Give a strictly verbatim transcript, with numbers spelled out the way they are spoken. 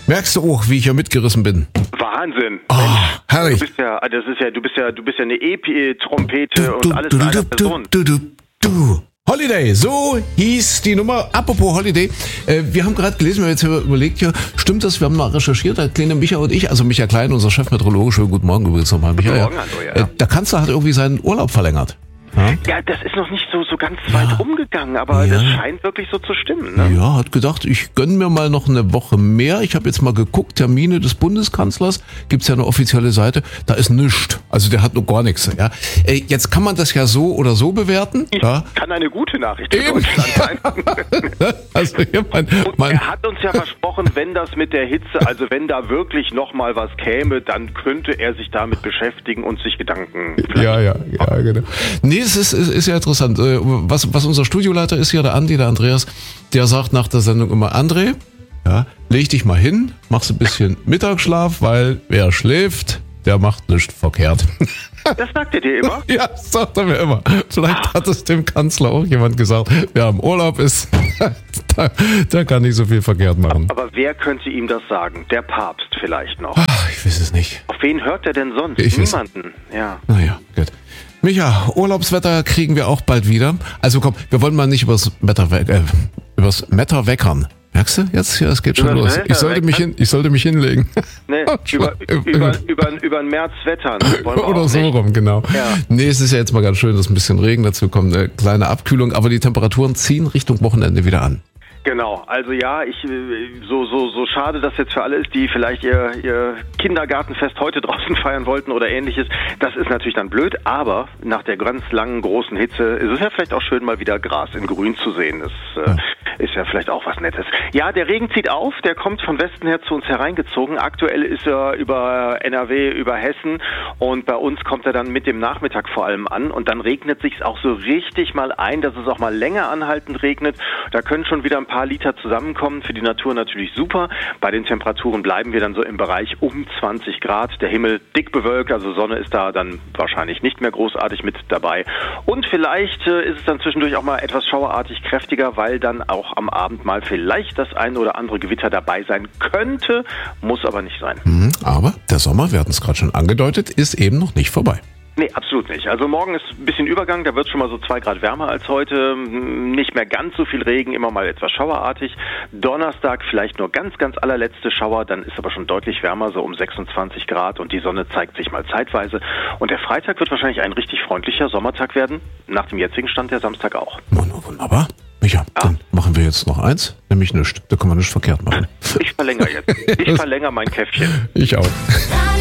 Merkst du auch, wie ich hier mitgerissen bin? Wahnsinn. Oh, herrlich. Du bist ja, das ist ja, du bist ja, du bist ja eine E-Trompete und alles du, in einer du, Person. Du, du, du. Holiday, so hieß die Nummer. Apropos Holiday, äh, wir haben gerade gelesen, wir haben jetzt überlegt, hier, stimmt das, wir haben mal recherchiert, der kleine Micha und ich, also Micha Klein, unser Chefmeteorologe, schönen guten Morgen übrigens nochmal, Micha. Guten Morgen, hallo, ja. äh, der Kanzler hat irgendwie seinen Urlaub verlängert. Ja? Ja, das ist noch nicht so, so ganz weit Ja. rumgegangen, aber Ja. das scheint wirklich so zu stimmen. Ne? Ja, hat gedacht, ich gönn mir mal noch eine Woche mehr. Ich habe jetzt mal geguckt, Termine des Bundeskanzlers, gibt's ja eine offizielle Seite, da ist nichts. Also der hat noch gar nichts. Ja. Äh, Jetzt kann man das ja so oder so bewerten. Ja. Kann eine gute Nachricht für Eben. Deutschland sein. Also hier mein, Und mein, er hat uns ja versprochen, wenn das mit der Hitze, also wenn da wirklich nochmal was käme, dann könnte er sich damit beschäftigen und sich Gedanken... Ja, ja, ja, genau. Nee, es ist, ist, ist ja interessant. Äh, Was, was unser Studioleiter ist ja, der Andi, der Andreas, der sagt nach der Sendung immer, André, ja, leg dich mal hin, machst ein bisschen Mittagsschlaf, weil wer schläft, der macht nichts verkehrt. Das sagt er dir immer? Ja, das sagt er mir immer. Vielleicht hat es dem Kanzler auch jemand gesagt, wer im Urlaub ist, der, der kann nicht so viel verkehrt machen. Aber wer könnte ihm das sagen? Der Papst vielleicht noch. Ach, ich weiß es nicht. Auf wen hört er denn sonst? Ich weiß- Niemanden. Ja. Naja, gut. Micha, Urlaubswetter kriegen wir auch bald wieder. Also komm, wir wollen mal nicht übers Wetter, we- äh, übers Wetter weckern. Merkst du? Jetzt, ja, es geht schon Übers los. Wetter Ich sollte mich hin, ich sollte mich hinlegen. Nee, über, über, über, über ein Märzwetter. Ne? Wollen wir Oder auch so nicht. rum, genau. Ja. Nee, es ist ja jetzt mal ganz schön, dass ein bisschen Regen dazu kommt, eine kleine Abkühlung, aber die Temperaturen ziehen Richtung Wochenende wieder an. Genau, also ja, ich äh, so so so schade das jetzt für alle ist, die vielleicht ihr ihr Kindergartenfest heute draußen feiern wollten oder ähnliches. Das ist natürlich dann blöd, aber nach der ganz langen großen Hitze ist es ja vielleicht auch schön, mal wieder Gras in Grün zu sehen. Das äh, Ja. ist ja vielleicht auch was Nettes. Ja, der Regen zieht auf, der kommt von Westen her zu uns hereingezogen. Aktuell ist er über N R W, über Hessen und bei uns kommt er dann mit dem Nachmittag vor allem an und dann regnet sich's auch so richtig mal ein, dass es auch mal länger anhaltend regnet. Da können schon wieder ein paar Liter zusammenkommen, für die Natur natürlich super. Bei den Temperaturen bleiben wir dann so im Bereich um zwanzig Grad. Der Himmel dick bewölkt, also Sonne ist da dann wahrscheinlich nicht mehr großartig mit dabei. Und vielleicht äh, ist es dann zwischendurch auch mal etwas schauerartig kräftiger, weil dann auch am Abend mal vielleicht das ein oder andere Gewitter dabei sein könnte, muss aber nicht sein. Mhm, aber der Sommer, wir hatten es gerade schon angedeutet, ist eben noch nicht vorbei. Nee, absolut nicht. Also morgen ist ein bisschen Übergang, da wird es schon mal so zwei Grad wärmer als heute. Nicht mehr ganz so viel Regen, immer mal etwas schauerartig. Donnerstag vielleicht nur ganz, ganz allerletzte Schauer, dann ist aber schon deutlich wärmer, so um sechsundzwanzig Grad und die Sonne zeigt sich mal zeitweise. Und der Freitag wird wahrscheinlich ein richtig freundlicher Sommertag werden, nach dem jetzigen Stand der Samstag auch. Na, na, wunderbar. Micha, dann machen wir jetzt noch eins, nämlich nichts. Da kann man nichts verkehrt machen. Ich verlängere jetzt. Ich verlängere mein Käffchen. Ich auch.